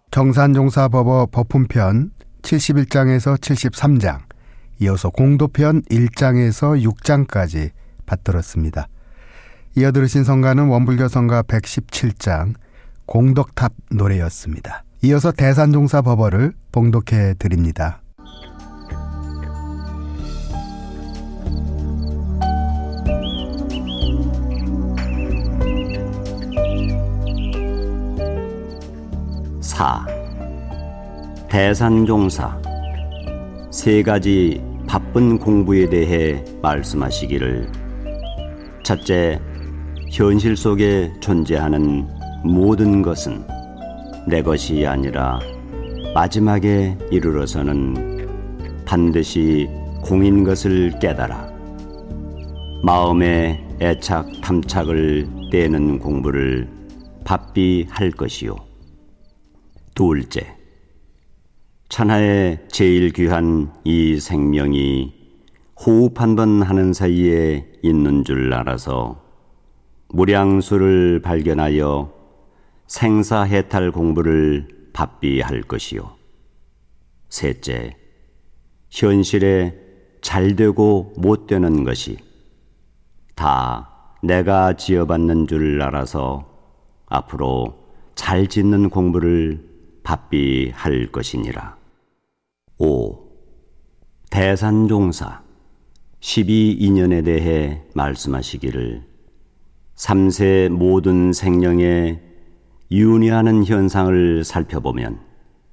정산종사법어 법훈편 71장에서 73장, 이어서 공도편 1장에서 6장까지 받들었습니다. 이어 들으신 성가는 원불교 성가 117장 공덕탑 노래였습니다. 이어서 대산종사법어를 봉독해 드립니다. 대산종사 세 가지 바쁜 공부에 대해 말씀하시기를, 첫째, 현실 속에 존재하는 모든 것은 내 것이 아니라 마지막에 이르러서는 반드시 공인 것을 깨달아 마음의 애착 탐착을 떼는 공부를 바삐 할 것이요. 둘째, 천하에 제일 귀한 이 생명이 호흡 한 번 하는 사이에 있는 줄 알아서 무량수를 발견하여 생사해탈 공부를 바삐 할 것이요. 셋째, 현실에 잘 되고 못 되는 것이 다 내가 지어받는 줄 알아서 앞으로 잘 짓는 공부를 바삐 할 것이니라. 5. 대산종사 12인연에 대해 말씀하시기를, 3세 모든 생령에 윤회하는 현상을 살펴보면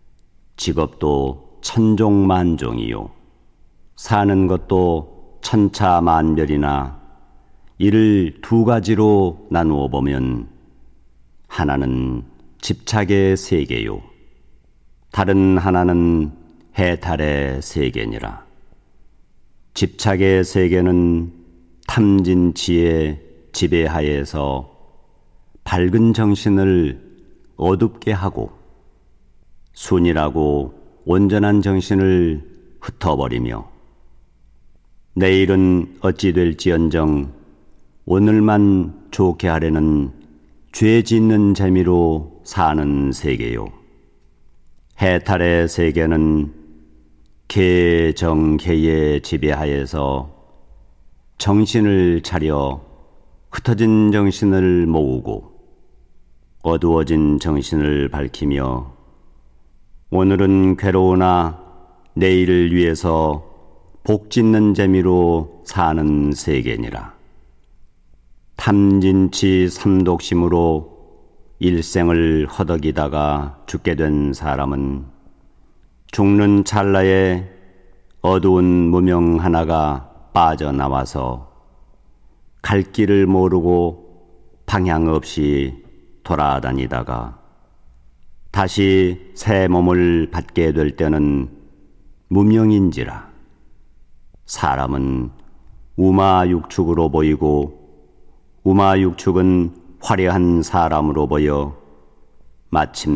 직업도 천종만종이요, 사는 것도 천차만별이나 이를 두 가지로 나누어 보면 하나는 집착의 세계요, 다른 하나는 해탈의 세계니라. 집착의 세계는 탐진치의 지배하에서 밝은 정신을 어둡게 하고 순이라고 온전한 정신을 흩어버리며 내일은 어찌 될지언정 오늘만 좋게 하려는 죄 짓는 재미로 사는 세계요. 해탈의 세계는 개정개의 지배하에서 정신을 차려 흩어진 정신을 모으고 어두워진 정신을 밝히며 오늘은 괴로우나 내일을 위해서 복짓는 재미로 사는 세계니라. 탐진치 삼독심으로 일생을 허덕이다가 죽게 된 사람은 죽는 찰나에 어두운 무명 하나가 빠져나와서 갈 길을 모르고 방향 없이 돌아다니다가 다시 새 몸을 받게 될 때는 무명인지라. 사람은 우마육축으로 보이고 우마육축은 화려한 사람으로 보여 마침내